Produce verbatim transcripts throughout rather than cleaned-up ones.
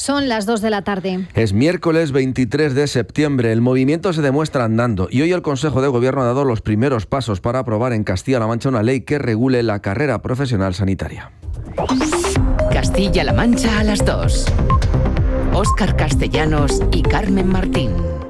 Son las dos de la tarde. Es miércoles veintitrés de septiembre. El movimiento se demuestra andando y hoy el Consejo de Gobierno ha dado los primeros pasos para aprobar en Castilla-La Mancha una ley que regule la carrera profesional sanitaria. Castilla-La Mancha a las dos. Óscar Castellanos y Carmen Martín.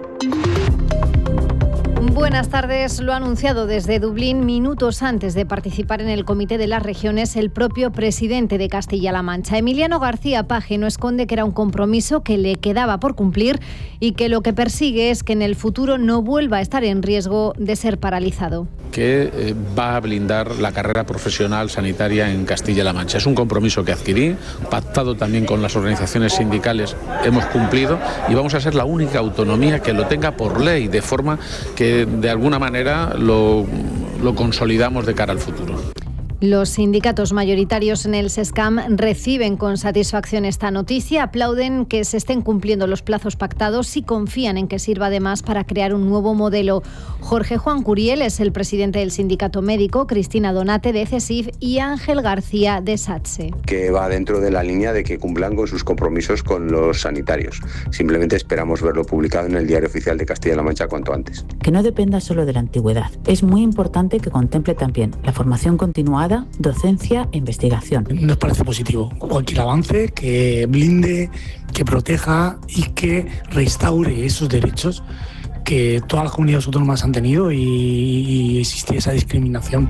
Buenas tardes. Lo ha anunciado desde Dublín minutos antes de participar en el Comité de las Regiones el propio presidente de Castilla-La Mancha. Emiliano García Paje no esconde que era un compromiso que le quedaba por cumplir y que lo que persigue es que en el futuro no vuelva a estar en riesgo de ser paralizado. Que eh, va a blindar la carrera profesional sanitaria en Castilla-La Mancha. Es un compromiso que adquirí, pactado también con las organizaciones sindicales, hemos cumplido y vamos a ser la única autonomía que lo tenga por ley, de forma que de alguna manera lo, lo consolidamos de cara al futuro. Los sindicatos mayoritarios en el SESCAM reciben con satisfacción esta noticia, aplauden que se estén cumpliendo los plazos pactados y confían en que sirva además para crear un nuevo modelo. Jorge Juan Curiel es el presidente del sindicato médico, Cristina Donate de CESIF y Ángel García de SATSE. Que va dentro de la línea de que cumplan con sus compromisos con los sanitarios. Simplemente esperamos verlo publicado en el Diario Oficial de Castilla-La Mancha cuanto antes. Que no dependa solo de la antigüedad. Es muy importante que contemple también la formación continuada, docencia e investigación. Nos parece positivo cualquier avance que blinde, que proteja y que restaure esos derechos que todas las comunidades autónomas han tenido y, y existía esa discriminación.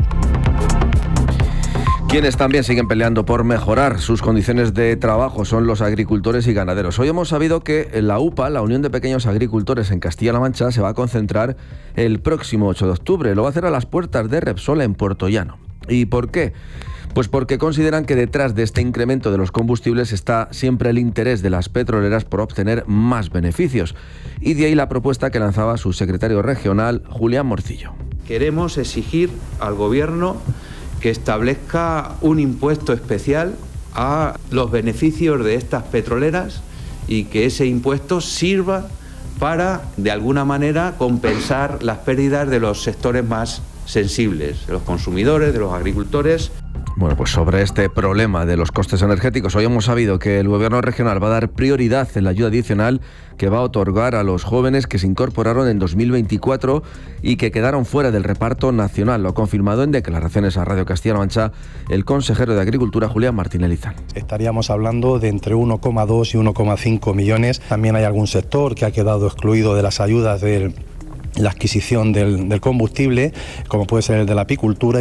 Quienes también siguen peleando por mejorar sus condiciones de trabajo son los agricultores y ganaderos. Hoy hemos sabido que la U P A, la Unión de Pequeños Agricultores en Castilla-La Mancha, se va a concentrar el próximo ocho de octubre. Lo va a hacer a las puertas de Repsol en Puerto Llano. ¿Y por qué? Pues porque consideran que detrás de este incremento de los combustibles está siempre el interés de las petroleras por obtener más beneficios. Y de ahí la propuesta que lanzaba su secretario regional, Julián Morcillo. Queremos exigir al Gobierno que establezca un impuesto especial a los beneficios de estas petroleras y que ese impuesto sirva para, de alguna manera, compensar las pérdidas de los sectores más sensibles, de los consumidores, de los agricultores. Bueno, pues sobre este problema de los costes energéticos, hoy hemos sabido que el Gobierno regional va a dar prioridad en la ayuda adicional que va a otorgar a los jóvenes que se incorporaron en dos mil veinticuatro y que quedaron fuera del reparto nacional. Lo ha confirmado en declaraciones a Radio Castilla-La Mancha el consejero de Agricultura, Julián Martín Elizán. Estaríamos hablando de entre uno coma dos y uno coma cinco millones. También hay algún sector que ha quedado excluido de las ayudas de la adquisición del, del combustible, como puede ser el de la apicultura.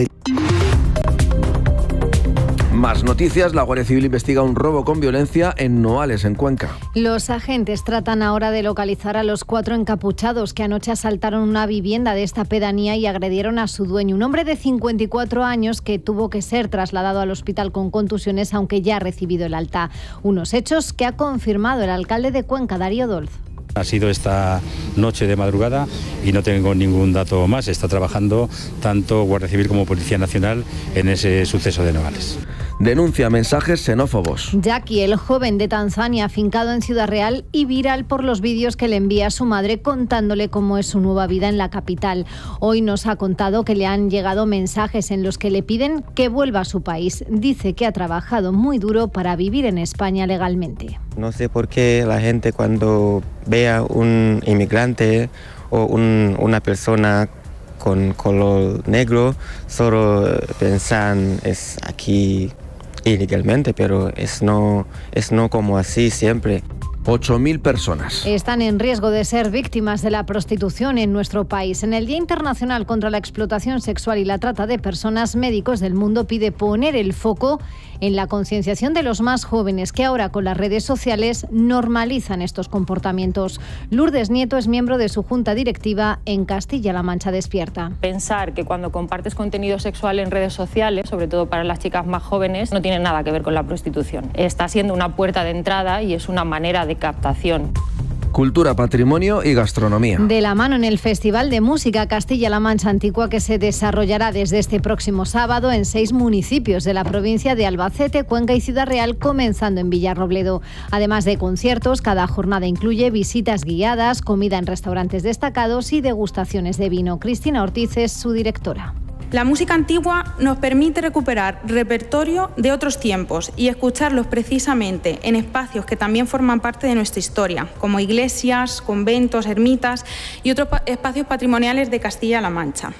Más noticias. La Guardia Civil investiga un robo con violencia en Noales, en Cuenca. Los agentes tratan ahora de localizar a los cuatro encapuchados que anoche asaltaron una vivienda de esta pedanía y agredieron a su dueño, un hombre de cincuenta y cuatro años que tuvo que ser trasladado al hospital con contusiones, aunque ya ha recibido el alta. Unos hechos que ha confirmado el alcalde de Cuenca, Darío Dolz. Ha sido esta noche de madrugada y no tengo ningún dato más. Está trabajando tanto Guardia Civil como Policía Nacional en ese suceso de Nogales. Denuncia mensajes xenófobos. Jackie, el joven de Tanzania, afincado en Ciudad Real y viral por los vídeos que le envía a su madre contándole cómo es su nueva vida en la capital. Hoy nos ha contado que le han llegado mensajes en los que le piden que vuelva a su país. Dice que ha trabajado muy duro para vivir en España legalmente. No sé por qué la gente cuando ve a un inmigrante o un, una persona con color negro solo piensan es aquí ilegalmente, pero es no, es no como así siempre. ocho mil personas están en riesgo de ser víctimas de la prostitución en nuestro país. En el Día Internacional contra la Explotación Sexual y la Trata de Personas, Médicos del Mundo pide poner el foco en la concienciación de los más jóvenes que ahora con las redes sociales normalizan estos comportamientos. Lourdes Nieto es miembro de su junta directiva en Castilla-La Mancha Despierta. Pensar que cuando compartes contenido sexual en redes sociales, sobre todo para las chicas más jóvenes, no tiene nada que ver con la prostitución. Está siendo una puerta de entrada y es una manera de captación. Cultura, patrimonio y gastronomía. De la mano en el Festival de Música Castilla-La Mancha Antigua, que se desarrollará desde este próximo sábado en seis municipios de la provincia de Albacete, Cuenca y Ciudad Real, comenzando en Villarrobledo. Además de conciertos, cada jornada incluye visitas guiadas, comida en restaurantes destacados y degustaciones de vino. Cristina Ortiz es su directora. La música antigua nos permite recuperar repertorio de otros tiempos y escucharlos precisamente en espacios que también forman parte de nuestra historia, como iglesias, conventos, ermitas y otros espacios patrimoniales de Castilla-La Mancha.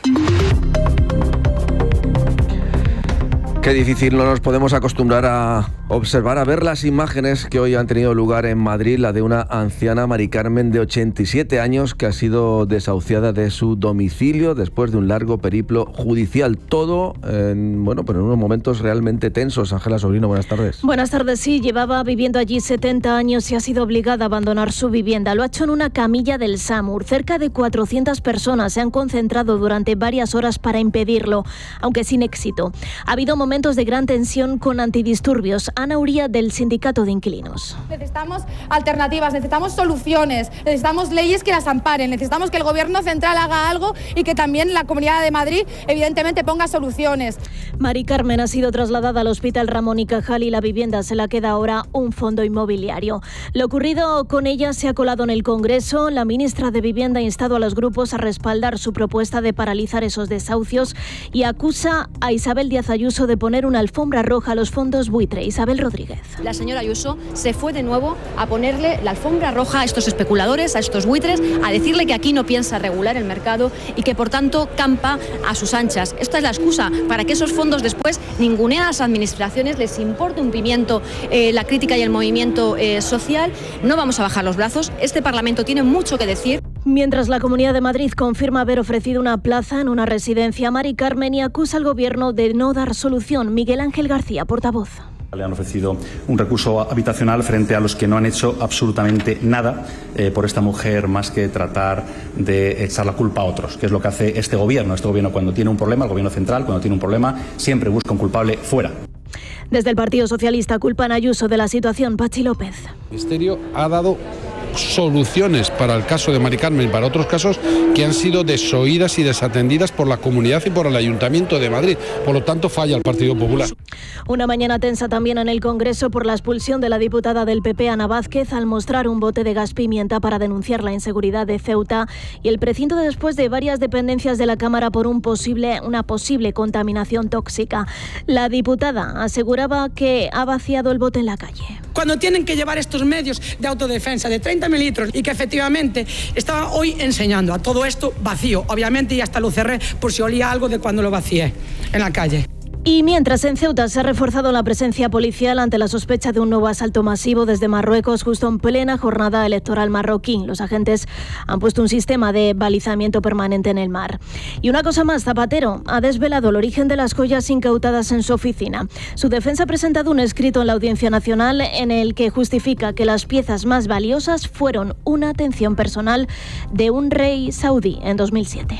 Qué difícil, no nos podemos acostumbrar a observar, a ver las imágenes que hoy han tenido lugar en Madrid, la de una anciana, Mari Carmen, de ochenta y siete años, que ha sido desahuciada de su domicilio después de un largo periplo judicial. Todo, en, bueno, pero en unos momentos realmente tensos. Ángela Sobrino, buenas tardes. Buenas tardes, sí, llevaba viviendo allí setenta años y ha sido obligada a abandonar su vivienda. Lo ha hecho en una camilla del SAMUR. Cerca de cuatrocientas personas se han concentrado durante varias horas para impedirlo, aunque sin éxito. Ha habido momentos momentos de gran tensión con antidisturbios. Ana Uría, del Sindicato de Inquilinos. Necesitamos alternativas, necesitamos soluciones, necesitamos leyes que las amparen, necesitamos que el Gobierno central haga algo y que también la Comunidad de Madrid evidentemente ponga soluciones. Mari Carmen ha sido trasladada al Hospital Ramón y Cajal y la vivienda se la queda ahora un fondo inmobiliario. Lo ocurrido con ella se ha colado en el Congreso. La ministra de Vivienda ha instado a los grupos a respaldar su propuesta de paralizar esos desahucios y acusa a Isabel Díaz Ayuso de poner una alfombra roja a los fondos buitre. Isabel Rodríguez. La señora Ayuso se fue de nuevo a ponerle la alfombra roja a estos especuladores, a estos buitres, a decirle que aquí no piensa regular el mercado y que por tanto campa a sus anchas. Esta es la excusa para que esos fondos después ninguneen a las administraciones, les importe un pimiento eh, la crítica y el movimiento eh, social. No vamos a bajar los brazos. Este Parlamento tiene mucho que decir. Mientras la Comunidad de Madrid confirma haber ofrecido una plaza en una residencia a Mari Carmen y acusa al Gobierno de no dar solución. Miguel Ángel García, portavoz. Le han ofrecido un recurso habitacional frente a los que no han hecho absolutamente nada eh, por esta mujer, más que tratar de echar la culpa a otros, que es lo que hace este Gobierno. Este Gobierno, cuando tiene un problema, el Gobierno central, cuando tiene un problema, siempre busca un culpable fuera. Desde el Partido Socialista culpan a Ayuso de la situación. Pachi López. El Ministerio ha dado soluciones para el caso de Mari Carmen y para otros casos que han sido desoídas y desatendidas por la comunidad y por el Ayuntamiento de Madrid. Por lo tanto, falla el Partido Popular. Una mañana tensa también en el Congreso por la expulsión de la diputada del P P, Ana Vázquez, al mostrar un bote de gas pimienta para denunciar la inseguridad de Ceuta y el precinto después de varias dependencias de la Cámara por un posible, una posible contaminación tóxica. La diputada aseguraba que ha vaciado el bote en la calle. Cuando tienen que llevar estos medios de autodefensa de treinta mililitros y que efectivamente estaba hoy enseñando a todo esto vacío, obviamente, y hasta lo cerré por si olía algo de cuando lo vacié en la calle. Y mientras en Ceuta se ha reforzado la presencia policial ante la sospecha de un nuevo asalto masivo desde Marruecos justo en plena jornada electoral marroquí. Los agentes han puesto un sistema de balizamiento permanente en el mar. Y una cosa más, Zapatero ha desvelado el origen de las joyas incautadas en su oficina. Su defensa ha presentado un escrito en la Audiencia Nacional en el que justifica que las piezas más valiosas fueron una atención personal de un rey saudí en dos mil siete.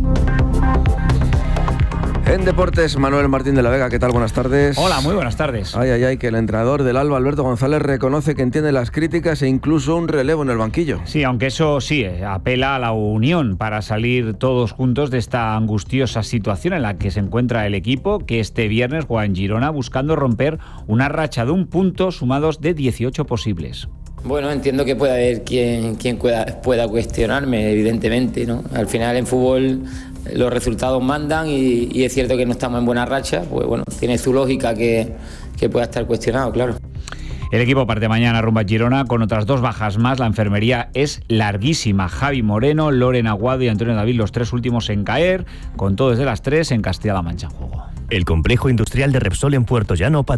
En deportes, Manuel Martín de la Vega, ¿qué tal? Buenas tardes. Hola, muy buenas tardes. Ay, ay, ay, que el entrenador del Alba, Alberto González, reconoce que entiende las críticas e incluso un relevo en el banquillo. Sí, aunque eso sí, apela a la unión para salir todos juntos de esta angustiosa situación en la que se encuentra el equipo, que este viernes juega en Girona buscando romper una racha de un punto sumados de dieciocho posibles. Bueno, entiendo que puede haber quien, quien pueda, pueda cuestionarme, evidentemente, ¿no? Al final en fútbol los resultados mandan y, y es cierto que no estamos en buena racha, pues bueno, tiene su lógica que, que pueda estar cuestionado, claro. El equipo parte mañana rumbo a Girona con otras dos bajas más. La enfermería es larguísima. Javi Moreno, Loren Aguado y Antonio David, los tres últimos en caer, con todo desde las tres en Castilla-La Mancha en juego. El complejo industrial de Repsol en Puerto Llano